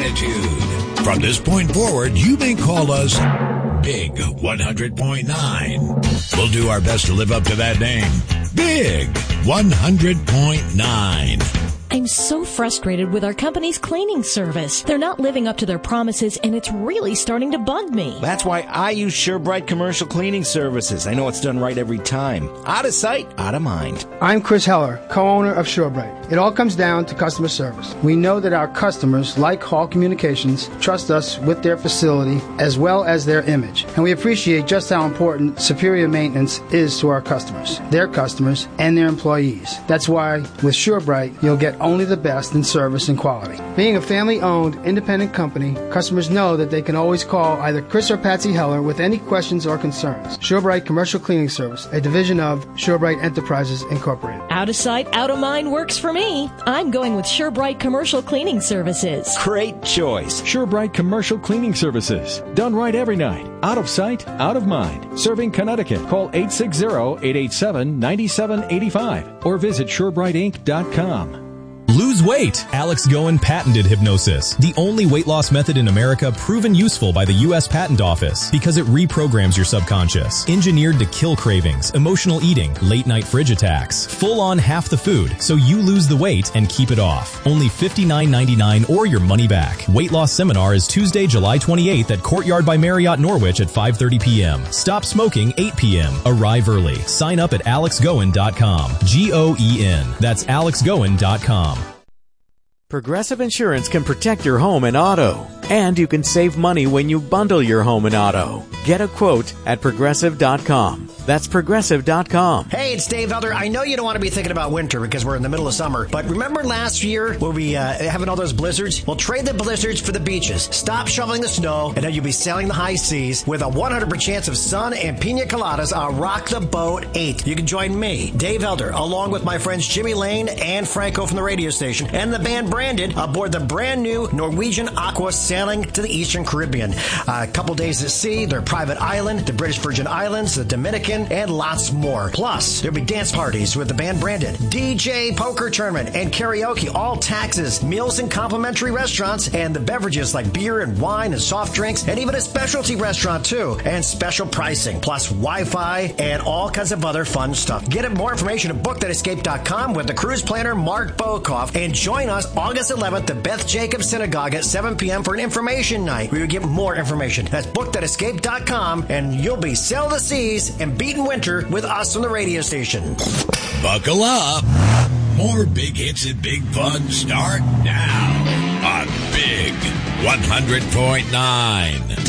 attitude. From this point forward, you may call us Big 100.9. We'll do our best to live up to that name. Big 100.9. I'm so frustrated with our company's cleaning service. They're not living up to their promises, and it's really starting to bug me. That's why I use SureBright Commercial Cleaning Services. I know it's done right every time. Out of sight, out of mind. I'm Chris Heller, co-owner of SureBright. It all comes down to customer service. We know that our customers, like Hall Communications, trust us with their facility as well as their image. And we appreciate just how important superior maintenance is to our customers, their customers, and their employees. That's why with SureBright, you'll get only the best in service and quality. Being a family-owned, independent company, customers know that they can always call either Chris or Patsy Heller with any questions or concerns. SureBright Commercial Cleaning Service, a division of SureBright Enterprises, Incorporated. Out of sight, out of mind works for me. I'm going with SureBright Commercial Cleaning Services. Great choice. SureBright Commercial Cleaning Services. Done right every night. Out of sight, out of mind. Serving Connecticut. Call 860-887-9785 or visit SureBrightInc.com. Lose weight. Alex Goen patented hypnosis, the only weight loss method in America proven useful by the U.S. Patent Office because it reprograms your subconscious. Engineered to kill cravings, emotional eating, late-night fridge attacks. Full on half the food, so you lose the weight and keep it off. Only $59.99 or your money back. Weight loss seminar is Tuesday, July 28th at Courtyard by Marriott Norwich at 5:30 p.m. Stop smoking 8 p.m. Arrive early. Sign up at alexgoen.com. Goen. That's alexgoen.com. Progressive Insurance can protect your home and auto. And you can save money when you bundle your home and auto. Get a quote at Progressive.com. That's Progressive.com. Hey, it's Dave Elder. I know you don't want to be thinking about winter because we're in the middle of summer, but remember last year where we having all those blizzards? Well, trade the blizzards for the beaches. Stop shoveling the snow, and then you'll be sailing the high seas with a 100% chance of sun and pina coladas on Rock the Boat 8. You can join me, Dave Elder, along with my friends Jimmy Lane and Franco from the radio station, and the band Branded aboard the brand new Norwegian Aqua sailing to the Eastern Caribbean. A couple days at sea, their private island, the British Virgin Islands, the Dominican, and lots more. Plus, there'll be dance parties with the band Branded, DJ poker tournament, and karaoke, all taxes, meals in complimentary restaurants, and the beverages like beer and wine and soft drinks, and even a specialty restaurant too, and special pricing, plus Wi-Fi and all kinds of other fun stuff. Get more information at bookthanescape.com with the cruise planner Mark Bokoff, and join us August 11th at Beth Jacobs Synagogue at 7 p.m. for an information night. We will get more information. That's bookthanescape.com, and you'll be sail the seas and beating winter with us on the radio station. Buckle up. More big hits and big fun start now on Big 100.9.